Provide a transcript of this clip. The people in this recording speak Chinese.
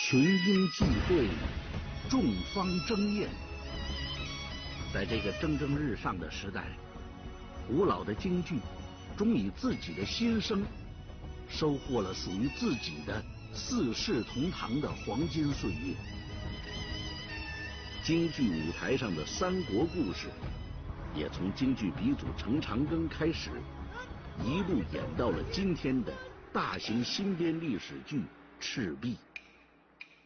群英聚会，众方争艳。在这个蒸蒸日上的时代，古老的京剧终以自己的心声，收获了属于自己的四世同堂的黄金岁月。京剧舞台上的三国故事，也从京剧鼻祖程长庚开始，一路演到了今天的大型新编历史剧《赤壁》。